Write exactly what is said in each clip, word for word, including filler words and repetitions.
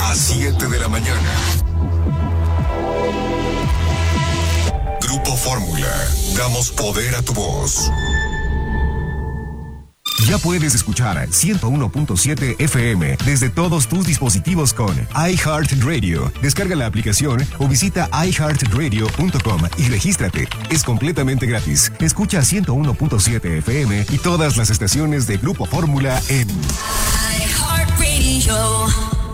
a siete de la mañana. Grupo Fórmula, damos poder a tu voz. Ya puedes escuchar ciento uno punto siete F M desde todos tus dispositivos con iHeartRadio. Descarga la aplicación o visita i heart radio punto com y regístrate. Es completamente gratis. Escucha ciento uno punto siete F M y todas las estaciones de Grupo Fórmula en iHeartRadio.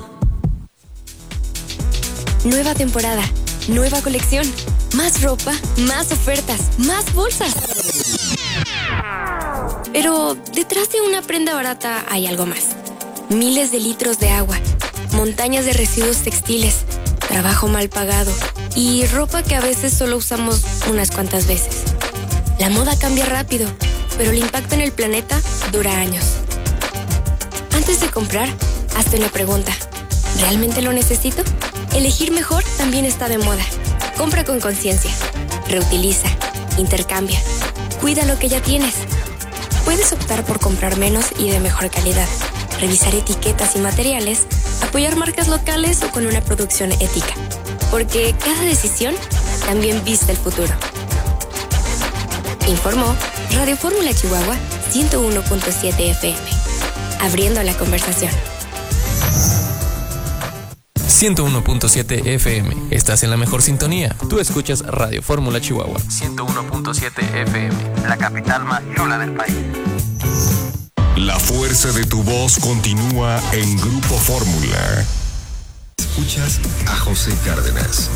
Nueva temporada, nueva colección, más ropa, más ofertas, más bolsas. Pero detrás de una prenda barata hay algo más. Miles de litros de agua, montañas de residuos textiles, trabajo mal pagado y ropa que a veces solo usamos unas cuantas veces. La moda cambia rápido, pero el impacto en el planeta dura años. Antes de comprar, hazte una pregunta. ¿Realmente lo necesito? Elegir mejor también está de moda. Compra con conciencia. Reutiliza. Intercambia. Cuida lo que ya tienes. Puedes optar por comprar menos y de mejor calidad, revisar etiquetas y materiales, apoyar marcas locales o con una producción ética. Porque cada decisión también viste el futuro. Informó Radio Fórmula Chihuahua ciento uno punto siete F M. Abriendo la conversación. ciento uno punto siete F M. Estás en la mejor sintonía. Tú escuchas Radio Fórmula Chihuahua. ciento uno punto siete F M. La capital más chula del país. La fuerza de tu voz continúa en Grupo Fórmula. Escuchas a José Cárdenas.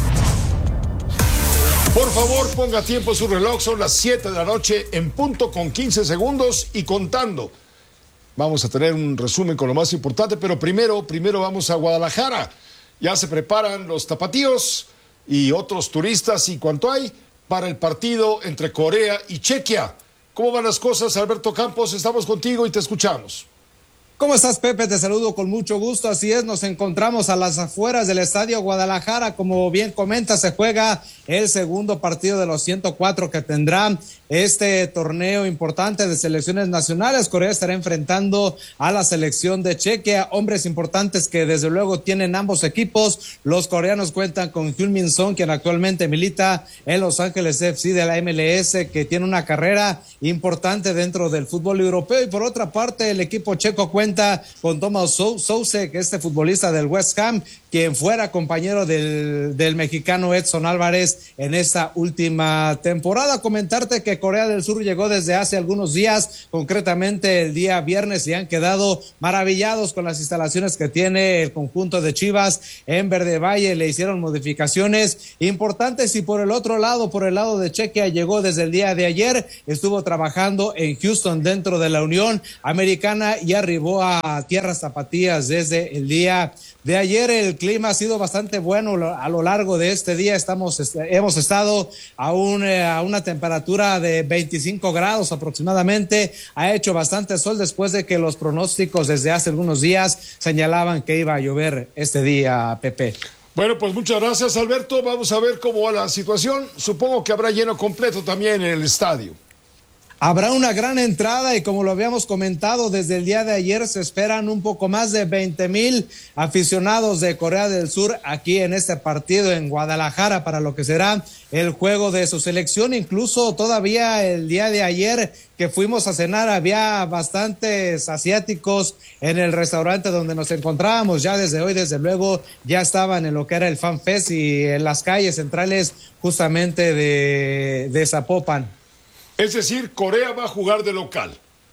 Por favor, ponga tiempo su reloj. Son las siete de la noche en punto con quince segundos y contando. Vamos a tener un resumen con lo más importante, pero primero, primero vamos a Guadalajara. Ya se preparan los tapatíos y otros turistas y cuanto hay para el partido entre Corea y Chequia. ¿Cómo van las cosas, Alberto Campos? Estamos contigo y te escuchamos. ¿Cómo estás, Pepe? Te saludo con mucho gusto. Así es, nos encontramos a las afueras del Estadio Guadalajara. Como bien comenta, se juega el segundo partido de los ciento cuatro que tendrá este torneo importante de selecciones nacionales. Corea estará enfrentando a la selección de Chequia, hombres importantes que desde luego tienen ambos equipos. Los coreanos cuentan con Heung-min Son, quien actualmente milita en Los Ángeles F C de la M L S, que tiene una carrera importante dentro del fútbol europeo. Y por otra parte, el equipo checo cuenta con Thomas Soucek, que este futbolista del West Ham, quien fuera compañero del, del mexicano Edson Álvarez en esta última temporada. Comentarte que Corea del Sur llegó desde hace algunos días, concretamente el día viernes, y han quedado maravillados con las instalaciones que tiene el conjunto de Chivas en Verde Valle. Le hicieron modificaciones importantes. Y por el otro lado, por el lado de Chequia, llegó desde el día de ayer, estuvo trabajando en Houston dentro de la Unión Americana y arribó a tierras tapatías desde el día de ayer. El clima ha sido bastante bueno a lo largo de este día. Estamos, hemos estado a, un, a una temperatura de veinticinco grados aproximadamente. Ha hecho bastante sol después de que los pronósticos desde hace algunos días señalaban que iba a llover este día, Pepe. Bueno, pues muchas gracias, Alberto. Vamos a ver cómo va la situación. Supongo que habrá lleno completo también en el estadio. Habrá una gran entrada y como lo habíamos comentado desde el día de ayer, se esperan un poco más de veinte mil aficionados de Corea del Sur aquí en este partido en Guadalajara para lo que será el juego de su selección. Incluso todavía el día de ayer que fuimos a cenar había bastantes asiáticos en el restaurante donde nos encontrábamos. Ya desde hoy, desde luego, ya estaban en lo que era el Fan Fest y en las calles centrales justamente de, de Zapopan. Es decir, Corea va a jugar de local.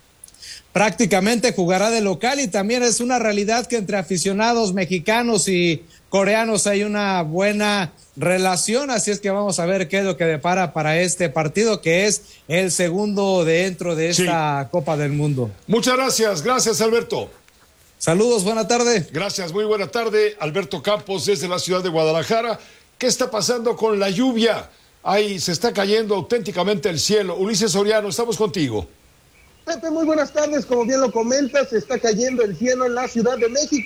Prácticamente jugará de local y también es una realidad que entre aficionados mexicanos y coreanos hay una buena relación, así es que vamos a ver qué es lo que depara para este partido, que es el segundo dentro de esta sí. Copa del Mundo. Muchas gracias, gracias Alberto. Saludos, buena tarde. Gracias, muy buena tarde. Alberto Campos desde la ciudad de Guadalajara. ¿Qué está pasando con la lluvia? Ahí se está cayendo auténticamente el cielo. Ulises Soriano, estamos contigo. Pepe, muy buenas tardes. Como bien lo comentas, se está cayendo el cielo en la Ciudad de México.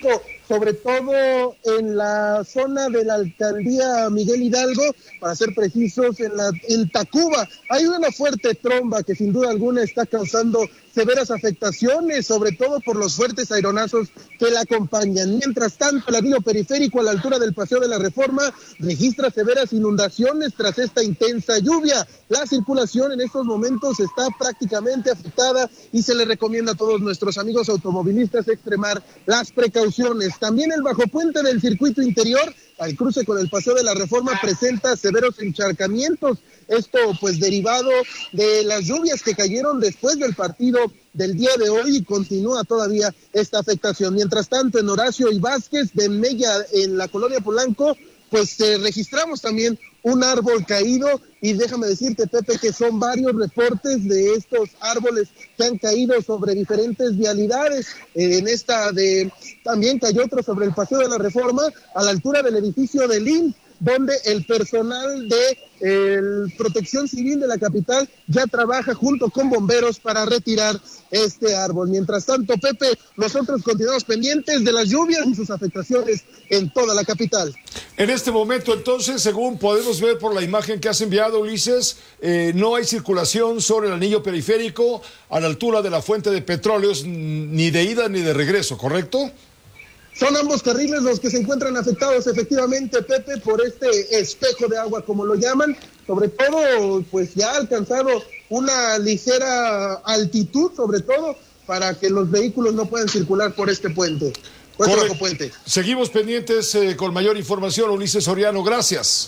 sobre todo en la zona de la alcaldía Miguel Hidalgo, para ser precisos, en, la, en Tacuba. Hay una fuerte tromba que sin duda alguna está causando severas afectaciones, sobre todo por los fuertes aeronazos que la acompañan. Mientras tanto, el anillo periférico a la altura del Paseo de la Reforma registra severas inundaciones tras esta intensa lluvia. La circulación en estos momentos está prácticamente afectada y se le recomienda a todos nuestros amigos automovilistas extremar las precauciones. También el bajopuente del circuito interior, al cruce con el Paseo de la Reforma, presenta severos encharcamientos. Esto pues derivado de las lluvias que cayeron después del partido del día de hoy y continúa todavía esta afectación. Mientras tanto, en Horacio y Vázquez de Mella, en la colonia Polanco, pues eh, registramos también un árbol caído y déjame decirte, Pepe, que son varios reportes de estos árboles que han caído sobre diferentes vialidades. Eh, en esta de también cayó otro sobre el Paseo de la Reforma a la altura del edificio del I N S, donde el personal de el Protección Civil de la capital ya trabaja junto con bomberos para retirar este árbol. Mientras tanto, Pepe, nosotros continuamos pendientes de las lluvias y sus afectaciones en toda la capital. En este momento, entonces, según podemos ver por la imagen que has enviado, Ulises, eh, no hay circulación sobre el anillo periférico a la altura de la fuente de petróleos, ni de ida ni de regreso, ¿correcto? Son ambos carriles los que se encuentran afectados efectivamente, Pepe, por este espejo de agua, como lo llaman. Sobre todo, pues ya ha alcanzado una ligera altitud, sobre todo, para que los vehículos no puedan circular por este puente, por este bajo puente. Seguimos pendientes eh, con mayor información, Ulises Soriano, gracias.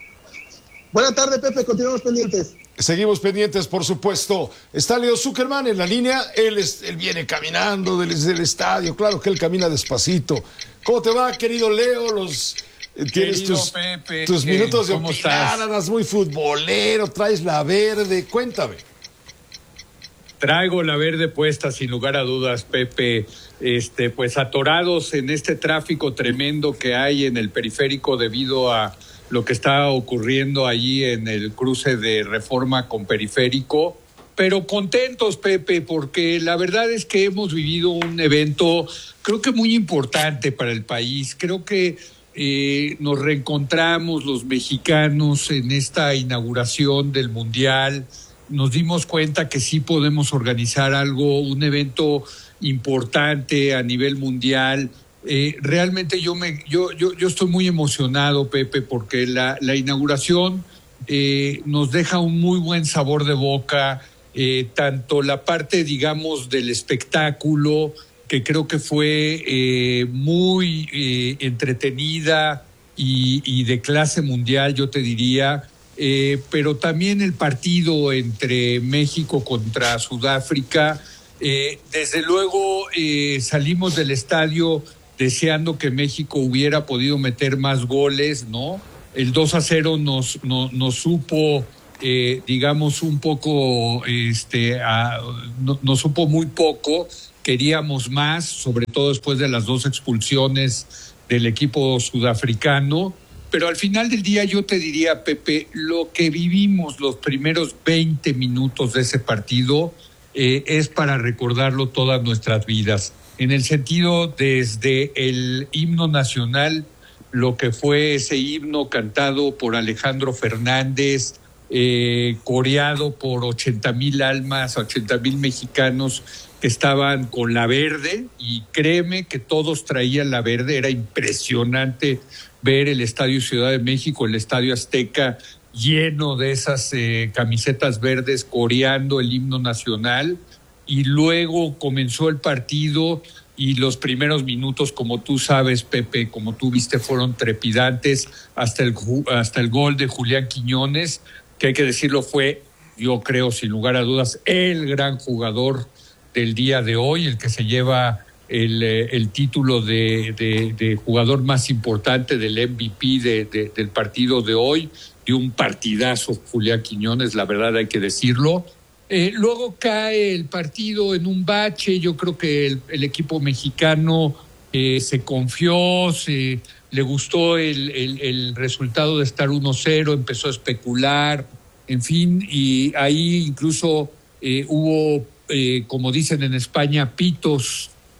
Buenas tardes, Pepe, continuamos pendientes. Seguimos pendientes, por supuesto. Está Leo Zuckerman en la línea. Él, es, él viene caminando desde el estadio. Claro que él camina despacito. ¿Cómo te va, querido Leo? Los eh, Tienes tus, Pepe, tus minutos de ¿cómo opinar. Andas muy futbolero. Traes la verde. Cuéntame. Traigo la verde puesta, sin lugar a dudas, Pepe. Este, pues atorados en este tráfico tremendo que hay en el periférico debido a lo que está ocurriendo allí en el cruce de Reforma con Periférico, pero contentos, Pepe, porque la verdad es que hemos vivido un evento, creo que muy importante para el país. Creo que eh, nos reencontramos los mexicanos en esta inauguración del Mundial. Nos dimos cuenta que sí podemos organizar algo, un evento importante a nivel mundial. Eh, realmente yo me yo, yo yo estoy muy emocionado, Pepe, porque la, la inauguración eh, nos deja un muy buen sabor de boca, eh, tanto la parte, digamos, del espectáculo, que creo que fue eh, muy eh, entretenida y, y de clase mundial, yo te diría, eh, pero también el partido entre México contra Sudáfrica. Eh, desde luego eh, salimos del estadio deseando que México hubiera podido meter más goles, ¿no? El dos a cero nos, nos, nos supo, eh, digamos, un poco, este, a, no, nos supo muy poco, queríamos más, sobre todo después de las dos expulsiones del equipo sudafricano, pero al final del día yo te diría, Pepe, lo que vivimos los primeros veinte minutos de ese partido eh, es para recordarlo todas nuestras vidas. En el sentido desde el himno nacional, lo que fue ese himno cantado por Alejandro Fernández, eh, coreado por ochenta mil almas, ochenta mil mexicanos que estaban con la verde, y créeme que todos traían la verde. Era impresionante ver el Estadio Ciudad de México, el Estadio Azteca, lleno de esas eh, camisetas verdes coreando el himno nacional. Y luego comenzó el partido y los primeros minutos, como tú sabes, Pepe, como tú viste, fueron trepidantes hasta el, hasta el gol de Julián Quiñones, que hay que decirlo fue, yo creo, sin lugar a dudas, el gran jugador del día de hoy, el que se lleva el, el título de, de, de jugador más importante, del M V P de, de, del partido de hoy, y un partidazo Julián Quiñones, la verdad hay que decirlo. Eh, luego cae el partido en un bache. Yo creo que el, el equipo mexicano eh, se confió, se, le gustó el, el, el resultado de estar uno cero, empezó a especular, en fin, y ahí incluso eh, hubo, eh, como dicen en España, pitos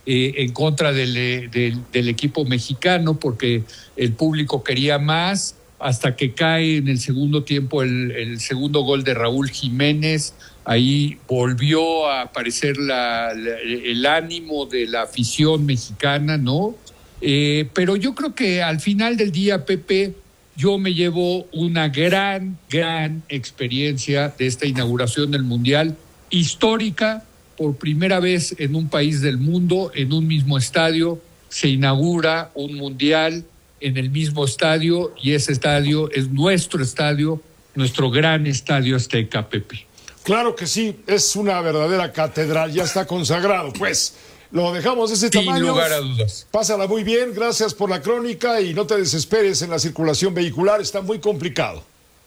eh, en contra del, del, del equipo mexicano porque el público quería más, hasta que cae en el segundo tiempo el, el segundo gol de Raúl Jiménez. Ahí volvió a aparecer la, la, el ánimo de la afición mexicana, ¿no? Eh, pero yo creo que al final del día, Pepe, yo me llevo una gran, gran experiencia de esta inauguración del Mundial, histórica. Por primera vez en un país del mundo, en un mismo estadio, se inaugura un Mundial en el mismo estadio, y ese estadio es nuestro estadio, nuestro gran estadio Azteca, Pepe. Claro que sí, es una verdadera catedral, ya está consagrado, pues. Lo dejamos de ese Sin tamaño. Sin lugar a dudas. Pásala muy bien, gracias por la crónica y no te desesperes en la circulación vehicular, está muy complicado.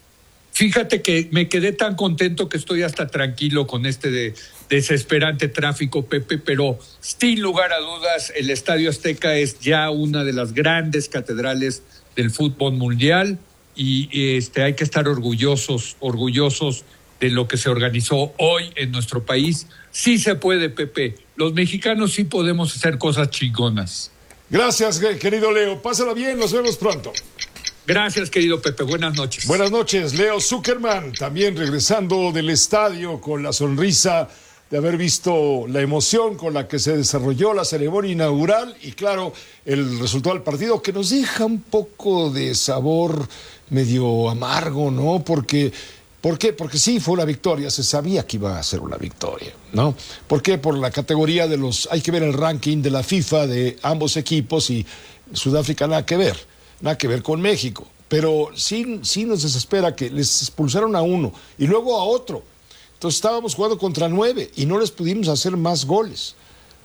Fíjate que me quedé tan contento que estoy hasta tranquilo con este de, desesperante tráfico, Pepe, pero sin lugar a dudas el Estadio Azteca es ya una de las grandes catedrales del fútbol mundial y este, hay que estar orgullosos, orgullosos de lo que se organizó hoy en nuestro país. Sí se puede, Pepe. Los mexicanos sí podemos hacer cosas chingonas. Gracias, querido Leo. Pásala bien, nos vemos pronto. Gracias, querido Pepe. Buenas noches. Buenas noches, Leo Zuckerman, también regresando del estadio con la sonrisa de haber visto la emoción con la que se desarrolló la ceremonia inaugural y, claro, el resultado del partido que nos deja un poco de sabor medio amargo, ¿no? Porque... ¿Por qué? Porque sí, fue una victoria, se sabía que iba a ser una victoria, ¿no? ¿Por qué? Por la categoría de los... Hay que ver el ranking de la FIFA de ambos equipos y Sudáfrica nada que ver, nada que ver con México. Pero sí, sí nos desespera que les expulsaron a uno y luego a otro. Entonces estábamos jugando contra nueve y no les pudimos hacer más goles.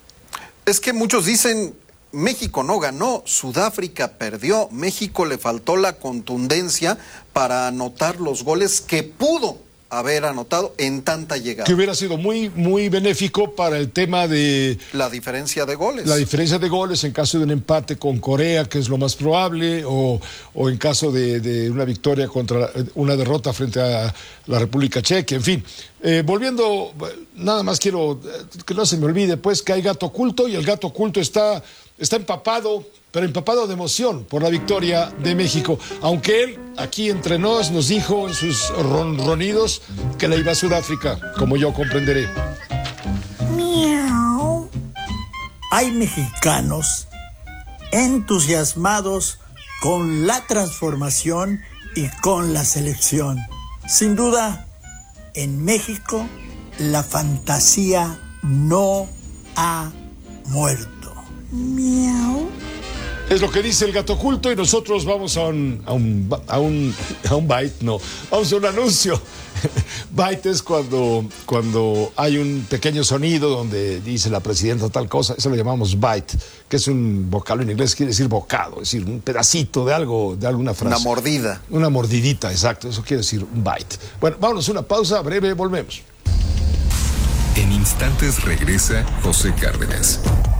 Es que muchos dicen... México no ganó, Sudáfrica perdió, México le faltó la contundencia para anotar los goles que pudo haber anotado en tanta llegada. Que hubiera sido muy, muy benéfico para el tema de... La diferencia de goles. La diferencia de goles en caso de un empate con Corea, que es lo más probable, o, o en caso de, de una victoria contra una derrota frente a la República Checa, en fin. Eh, volviendo, nada más quiero que no se me olvide, pues, que hay gato oculto y el gato oculto está... Está empapado, pero empapado de emoción por la victoria de México. Aunque él, aquí entre nos, nos dijo en sus ronronidos que le iba a Sudáfrica, como yo comprenderé. Miau. Hay mexicanos entusiasmados con la transformación y con la selección. Sin duda, en México, la fantasía no ha muerto. Miau. Es lo que dice el gato oculto y nosotros vamos a un a un a un, a un byte, no, vamos a un anuncio. Byte es cuando, cuando hay un pequeño sonido donde dice la presidenta tal cosa, eso lo llamamos byte, que es un vocablo en inglés, quiere decir bocado, es decir, un pedacito de algo, de alguna frase. Una mordida. Una mordidita, exacto, eso quiere decir un byte. Bueno, vámonos a una pausa breve, volvemos. En instantes regresa José Cárdenas.